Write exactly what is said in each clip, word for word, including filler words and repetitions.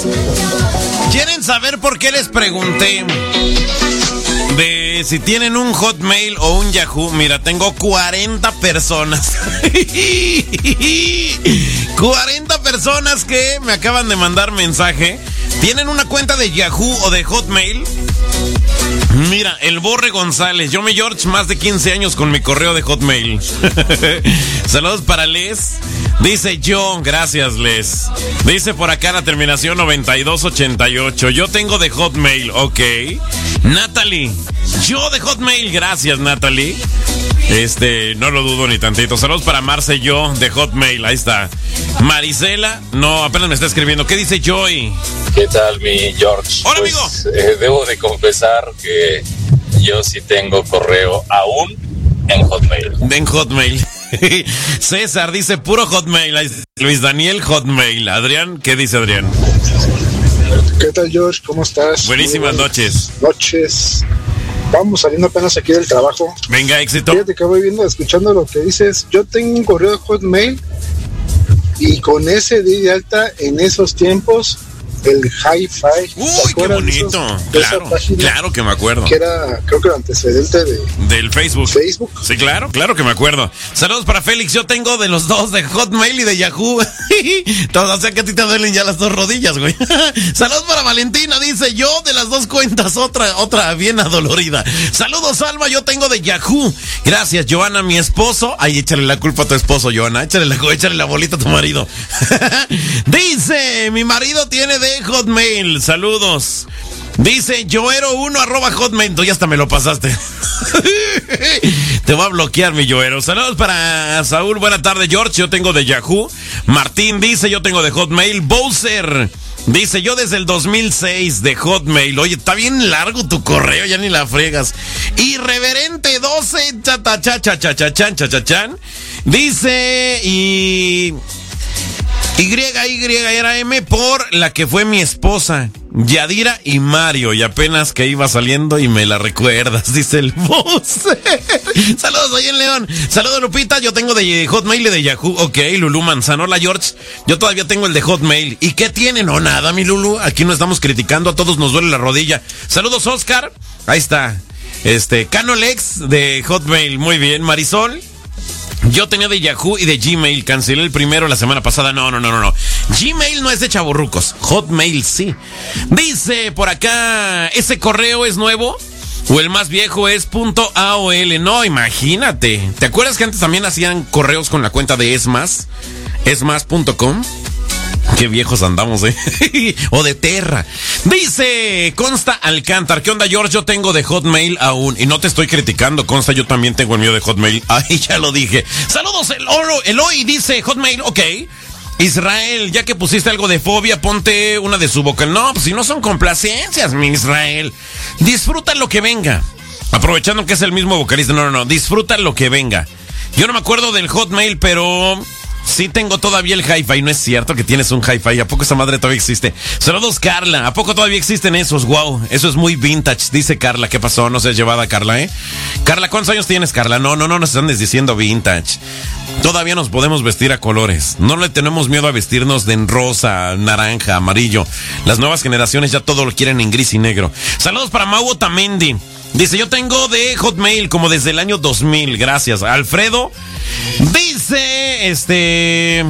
¿Quieren saber por qué les pregunté de si tienen un Hotmail o un Yahoo? Mira, tengo cuarenta personas. cuarenta personas que me acaban de mandar mensaje. ¿Tienen una cuenta de Yahoo o de Hotmail? Mira, el Borre González. Yo me George más de quince años con mi correo de Hotmail. Saludos para Les. Dice yo, gracias Les. Dice por acá la terminación noventa y dos ochenta y ocho. Yo tengo de Hotmail, ok. Natalie, yo de Hotmail, gracias Natalie. Este, no lo dudo ni tantito. Saludos para Marce, yo de Hotmail, ahí está. Marisela, no, apenas me está escribiendo. ¿Qué dice Joy? ¿Qué tal, mi George? Hola, pues, amigo. Eh, debo de confesar que yo sí tengo correo aún en Hotmail. En Hotmail. César dice puro Hotmail. Luis Daniel, Hotmail. Adrián, ¿qué dice Adrián? ¿Qué tal, George? ¿Cómo estás? Buenísimas noches. Noches. Vamos saliendo apenas aquí del trabajo. Venga, éxito. Fíjate que voy viendo, escuchando lo que dices. Yo tengo un correo de Hotmail y con ese di de alta en esos tiempos el Hi-Fi. Uy, qué bonito. Esos, claro, claro que me acuerdo. Que era, creo que el antecedente de... Del Facebook. Facebook. Sí, claro, claro que me acuerdo. Saludos para Félix. Yo tengo de los dos, de Hotmail y de Yahoo. O sea que a ti te duelen ya las dos rodillas, güey. Saludos para Valentina. Dice yo de las dos cuentas, otra, otra bien adolorida. Saludos, Alma. Yo tengo de Yahoo. Gracias, Joana, mi esposo. Ay, échale la culpa a tu esposo, Joana. Échale la, échale la bolita a tu marido. Dice, mi marido tiene de Hotmail, saludos. Dice Joero uno arroba Hotmail. Tú ya hasta me lo pasaste. Te voy a bloquear, mi Joero. Saludos para Saúl, buena tarde, George. Yo tengo de Yahoo. Martín dice yo tengo de Hotmail. Bowser dice yo desde el dos mil seis de Hotmail. Oye, está bien largo tu correo, ya ni la fregas. Irreverente doce chatachachachachan chachachan dice y Y, Y, era M por la que fue mi esposa, Yadira y Mario, y apenas que iba saliendo y me la recuerdas, dice el boss. Saludos ahí en León. Saludos, Lupita, yo tengo de Hotmail y de Yahoo. Ok, Lulú Manzano, hola George, yo todavía tengo el de Hotmail. ¿Y qué tiene? No, nada, mi Lulú, aquí no estamos criticando, a todos nos duele la rodilla. Saludos, Oscar, ahí está. Este, Canolex de Hotmail, muy bien. Marisol, yo tenía de Yahoo y de Gmail. Cancelé el primero la semana pasada. No, no, no, no, no. Gmail no es de chavorrucos. Hotmail sí. Dice por acá, ¿ese correo es nuevo? ¿O el más viejo es .aol? No, imagínate. ¿Te acuerdas que antes también hacían correos con la cuenta de Esmas? Esmas punto com. Qué viejos andamos, ¿eh? O de Terra. Dice Consta Alcántar. ¿Qué onda, George? Yo tengo de Hotmail aún. Y no te estoy criticando, Consta. Yo también tengo el mío de Hotmail. Ay, ya lo dije. Saludos, el oro. Eloy dice Hotmail. Ok. Israel, ya que pusiste algo de fobia, ponte una de su vocal. No, pues si no son complacencias, mi Israel. Disfruta lo que venga. Aprovechando que es el mismo vocalista. No, no, no. Disfruta lo que venga. Yo no me acuerdo del Hotmail, pero... sí tengo todavía el Hi-Fi. No es cierto que tienes un Hi-Fi. ¿A poco esa madre todavía existe? Saludos, Carla. ¿A poco todavía existen esos? Wow, eso es muy vintage, dice Carla. ¿Qué pasó? No seas llevada, Carla, ¿eh? Carla, ¿cuántos años tienes, Carla? No, no, no nos están diciendo vintage. Todavía nos podemos vestir a colores. No le tenemos miedo a vestirnos de en rosa, naranja, amarillo. Las nuevas generaciones ya todo lo quieren en gris y negro. Saludos para Mau Otamendi. Dice, yo tengo de Hotmail como desde el año dos mil. Gracias. Alfredo dice, este...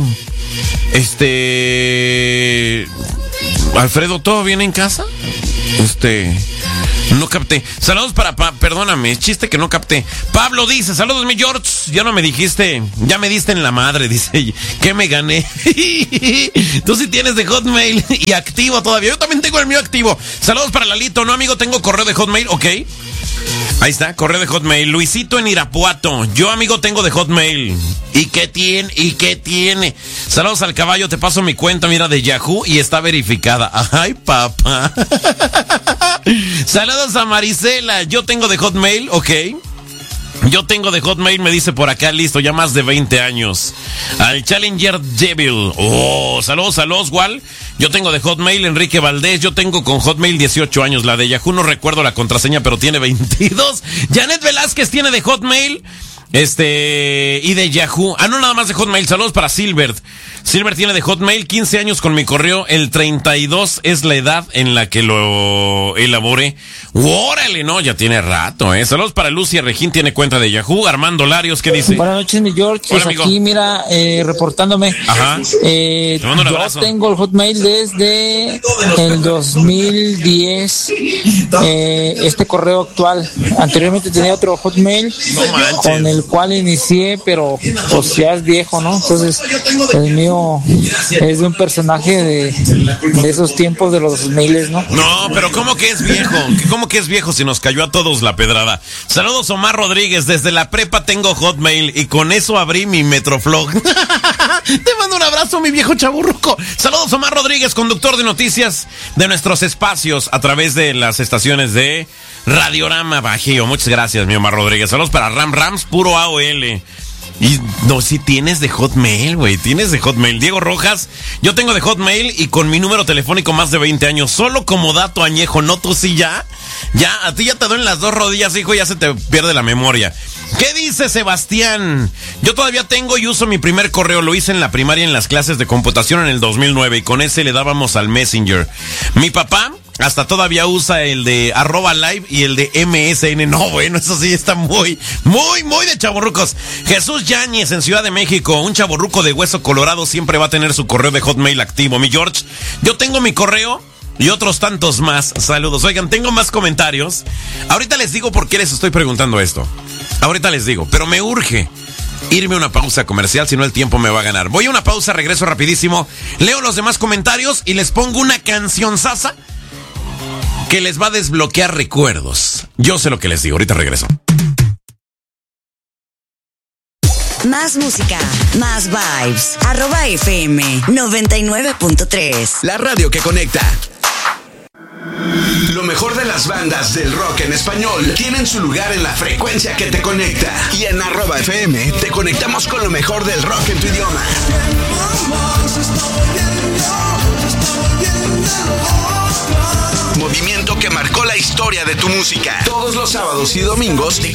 Este... Alfredo, ¿todo bien en casa? Este... No capté. Saludos para... Pa, perdóname, chiste que no capté. Pablo dice, saludos, mi George. Ya no me dijiste, ya me diste en la madre, dice, que me gané. Tú sí tienes de Hotmail y activo todavía. Yo también tengo el mío activo. Saludos para Lalito, ¿no, amigo? Tengo correo de Hotmail, ok. Ahí está, correo de Hotmail. Luisito en Irapuato. Yo, amigo, tengo de Hotmail. ¿Y qué tiene? ¿Y qué tiene? Saludos al caballo, te paso mi cuenta, mira, de Yahoo y está verificada. Ay, papá. Saludos a Marisela. Yo tengo de Hotmail, ok. Yo tengo de Hotmail, me dice por acá, listo, ya más de veinte años. Al Challenger Devil. Oh, saludos a los Wal. Yo tengo de Hotmail, Enrique Valdés. Yo tengo con Hotmail dieciocho años. La de Yahoo no recuerdo la contraseña, pero tiene veintidós. Janet Velázquez tiene de Hotmail. Este, y de Yahoo. Ah, no, nada más de Hotmail. Saludos para Silbert. Silbert tiene de Hotmail quince años con mi correo. El treinta y dos es la edad en la que lo elaboré. ¡Órale! No, ya tiene rato, ¿eh? Saludos para Lucia Regín, tiene cuenta de Yahoo. Armando Larios, ¿qué dice? Buenas noches, mi George. Pues aquí, mira, eh, reportándome. Ajá. Eh, yo tengo el Hotmail desde el dos mil diez. Eh, este correo actual. Anteriormente tenía otro Hotmail no con el cual inicié, pero pues ya es viejo, ¿no? Entonces, el mío es de un personaje de, de esos tiempos de los dos mil, ¿no? No, pero ¿cómo que es viejo? ¿Cómo que es viejo si nos cayó a todos la pedrada? Saludos, Omar Rodríguez. Desde la prepa tengo Hotmail y con eso abrí mi Metroflog. Te mando un abrazo, mi viejo chaburruco. Saludos, Omar Rodríguez, conductor de noticias de nuestros espacios a través de las estaciones de Radiorama Bajío. Muchas gracias, mi Omar Rodríguez. Saludos para Ram Rams, puro A O L. Y no, si tienes de Hotmail, güey, tienes de Hotmail. Diego Rojas, yo tengo de Hotmail y con mi número telefónico más de veinte años, solo como dato añejo, ¿no? Tú sí ya, ya, a ti ya te duelen las dos rodillas, hijo, ya se te pierde la memoria. ¿Qué dice Sebastián? Yo todavía tengo y uso mi primer correo, lo hice en la primaria en las clases de computación en el dos mil nueve y con ese le dábamos al Messenger. Mi papá hasta todavía usa el de arroba live y el de M S N. No, bueno, eso sí está muy, muy, muy de chavorrucos. Jesús Yáñez en Ciudad de México, un chavorruco de hueso colorado siempre va a tener su correo de Hotmail activo. Mi George, yo tengo mi correo y otros tantos más. Saludos. Oigan, tengo más comentarios. Ahorita les digo por qué les estoy preguntando esto. Ahorita les digo, pero me urge irme a una pausa comercial, si no el tiempo me va a ganar. Voy a una pausa, regreso rapidísimo, leo los demás comentarios y les pongo una canción sasa que les va a desbloquear recuerdos. Yo sé lo que les digo, ahorita regreso. Más música, más vibes. Arroba F M noventa y nueve punto tres. La radio que conecta. Lo mejor de las bandas del rock en español tienen su lugar en la frecuencia que te conecta. Y en arroba F M te conectamos con lo mejor del rock en tu idioma. Movimiento que marcó la historia de tu música. Todos los sábados y domingos